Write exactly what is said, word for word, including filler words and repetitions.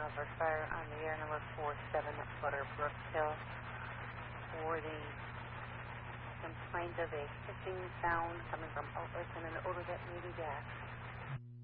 of our fire on the air, number four seven Butterbrook Hill, for the complaint of a hissing sound coming from outlets and an odor that may be gas.